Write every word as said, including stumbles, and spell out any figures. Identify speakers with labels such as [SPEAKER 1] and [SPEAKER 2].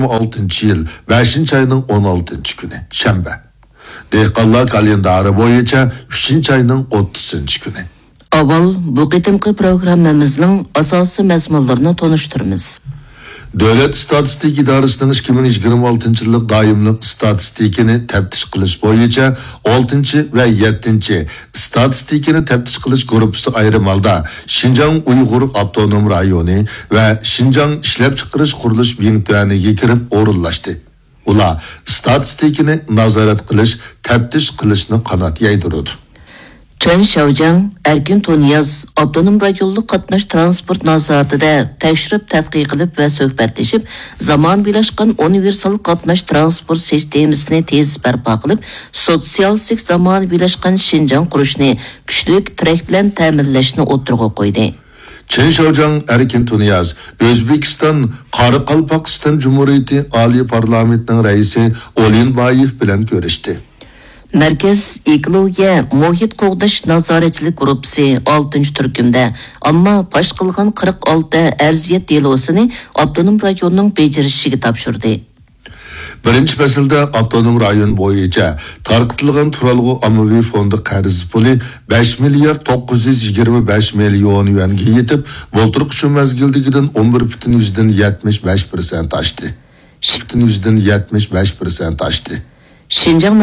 [SPEAKER 1] yigirma oltinchi yil beshinchi oyning o'n oltinchi kuni shanba. Dehqonlar kalendari bo'yicha uchinchi oyning o'ttizinchi kuni.
[SPEAKER 2] Avval bu qitimqi programmamizning asosiy mazmunlarini tanishtiramiz.
[SPEAKER 1] Davlat statistik idorasining ikki ming yigirma oltinchi yillik doimlik statistikini taftish qilish bo'yicha oltinchi va yettinchi statistikani taftish qilish guruhi ayrim holda Xinjiang Uyg'ur avtonom rayoni va Xinjiang ishlab chiqarish qurilish bintaniga kirib o'rinlashdi. Ular statistikani nazorat qilish, taftish qilishni qanot yaydiradi.
[SPEAKER 2] Чөн Шаужан, Erkin Tonyaz, Abdunum rayonluq qatnash transport nazoratida tekshirib tadqiq qilib va suhbatlashib, zaman bilashgan universal qatnash transport sistemasini tez barpo qilib, sotsialistik zaman bilashgan Xinjiang qurishni kuchlik tirak bilan ta'minlashni o'tirg'a qo'ydi.
[SPEAKER 1] Чен Шаужан, Erkin Tonyaz, O'zbekiston Qoraqalpog'iston Jumhuriyati Oliy parlamentining raisi Olinbayev bilan ko'rishdi.
[SPEAKER 2] Merkez Ekologiya Muhit Qo'g'dash nazoratchilik guruhi oltinchi turkumda, ammo fosh qilgan qirq olti arziyat delosini avtonom rayonning bejirishiga topshirdi.
[SPEAKER 1] Birinchi faslda avtonom rayon bo'yicha tarqitilgan turalg'u ommaviy fondi qarz puli besh milliard to'qqiz yuz yigirma besh million yuanga yetib, bo'ltirq shu mazgildagidan o'n bir butun yetmish besh foiz oshdi. yetmish besh foiz oshdi.
[SPEAKER 2] Xinjiang